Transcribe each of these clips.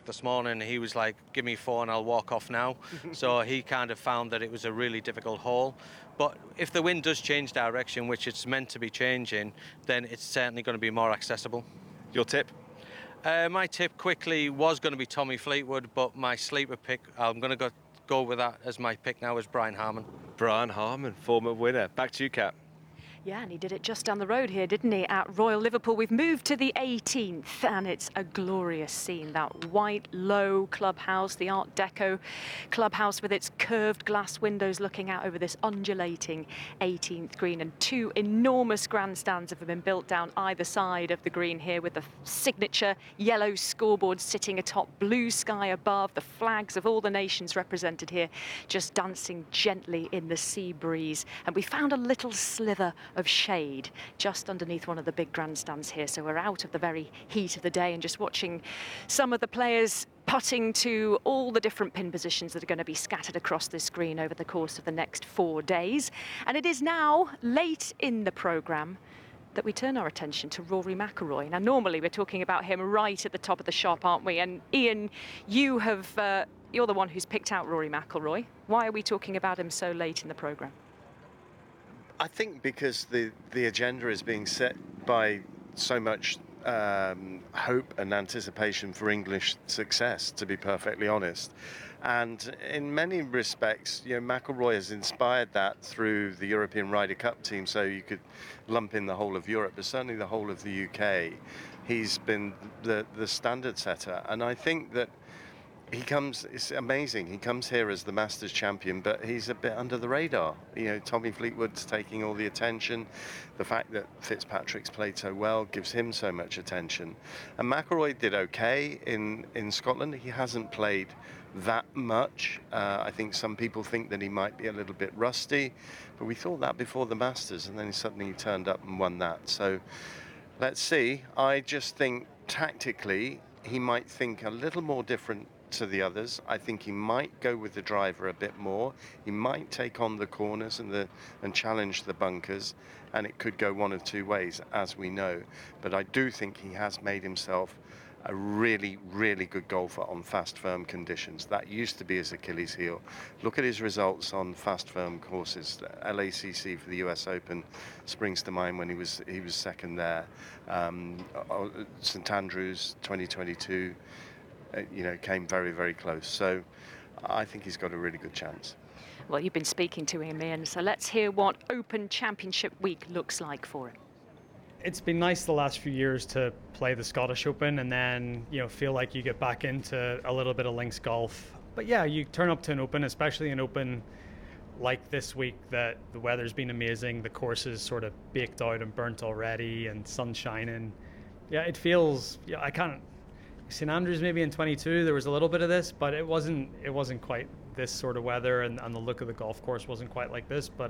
this morning. He was like, give me 4 and I'll walk off now. So he kind of found that it was a really difficult hole. But if the wind does change direction, which it's meant to be changing, then it's certainly going to be more accessible. Your tip? My tip quickly was going to be Tommy Fleetwood, but my sleeper pick, I'm going to go with that as my pick now, is Brian Harman. Brian Harman, former winner. Back to you, Kat. Yeah, and he did it just down the road here, didn't he, at Royal Liverpool. We've moved to the 18th, and it's a glorious scene. That white, low clubhouse, the Art Deco clubhouse with its curved glass windows looking out over this undulating 18th green. And 2 enormous grandstands have been built down either side of the green here, with the signature yellow scoreboard sitting atop, blue sky above, the flags of all the nations represented here just dancing gently in the sea breeze. And we found a little sliver of shade just underneath one of the big grandstands here, so we're out of the very heat of the day and just watching some of the players putting to all the different pin positions that are going to be scattered across this green over the course of the next 4 days. And it is now late in the programme that we turn our attention to Rory McIlroy. Now, normally we're talking about him right at the top of the shop, aren't we? And Ian, you're the one who's picked out Rory McIlroy. Why are we talking about him so late in the programme? I think because the agenda is being set by so much hope and anticipation for English success, to be perfectly honest. And in many respects, McIlroy has inspired that through the European Ryder Cup team, so you could lump in the whole of Europe, but certainly the whole of the UK. He's been the standard setter, and I think that it's amazing. He comes here as the Masters champion, but he's a bit under the radar. Tommy Fleetwood's taking all the attention. The fact that Fitzpatrick's played so well gives him so much attention. And McIlroy did okay in Scotland. He hasn't played that much. I think some people think that he might be a little bit rusty, but we thought that before the Masters, and then suddenly he turned up and won that. So let's see. I just think tactically he might think a little more different to the others. I think he might go with the driver a bit more. He might take on the corners and challenge the bunkers, and it could go one of 2 ways, as we know. But I do think he has made himself a really, really good golfer on fast, firm conditions. That used to be his Achilles heel. Look at his results on fast, firm courses. LACC for the US Open springs to mind when he was second there. St Andrews 2022. Came very, very close. So I think he's got a really good chance. Well, you've been speaking to him, Ian, so let's hear what Open Championship week looks like for him. It's been nice the last few years to play the Scottish Open and then, feel like you get back into a little bit of links golf. But yeah, you turn up to an Open, especially an Open like this week, that the weather's been amazing, the course is sort of baked out and burnt already and sun shining. Yeah, it feels, I can't, St Andrews maybe in 22 there was a little bit of this, but it wasn't quite this sort of weather, and the look of the golf course wasn't quite like this. But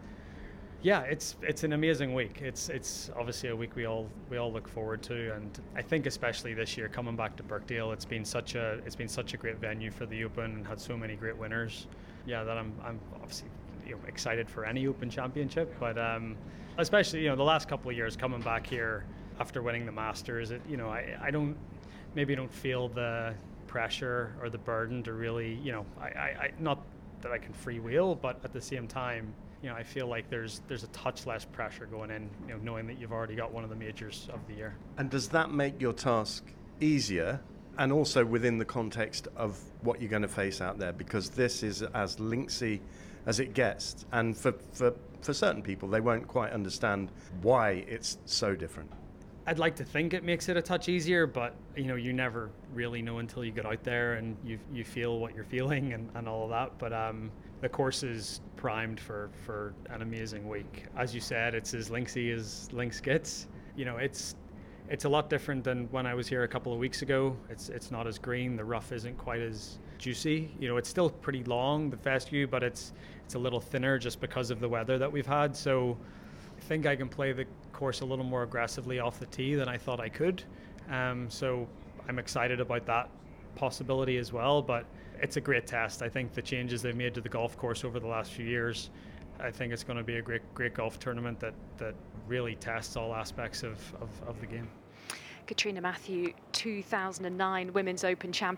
yeah, it's an amazing week. It's obviously a week we all look forward to, and I think especially this year coming back to Birkdale, it's been such a great venue for the Open and had so many great winners. Yeah, that I'm obviously excited for any Open Championship, but especially the last couple of years coming back here after winning the Masters, I don't feel the pressure or the burden to really, I not that I can freewheel, but at the same time, I feel like there's a touch less pressure going in, knowing that you've already got one of the majors of the year. And does that make your task easier, and also within the context of what you're going to face out there? Because this is as linksy as it gets, and for certain people, they won't quite understand why it's so different. I'd like to think it makes it a touch easier, but you never really know until you get out there and you feel what you're feeling and all of that. But the course is primed for an amazing week. As you said, it's as linksy as links gets. It's a lot different than when I was here a couple of weeks ago. It's not as green. The rough isn't quite as juicy. It's still pretty long, the fescue, but it's a little thinner just because of the weather that we've had. So I think I can play the course a little more aggressively off the tee than I thought I could. So I'm excited about that possibility as well, but it's a great test. I think the changes they've made to the golf course over the last few years, I think it's going to be a great golf tournament that really tests all aspects of the game. Katrina Matthew, 2009 Women's Open champion.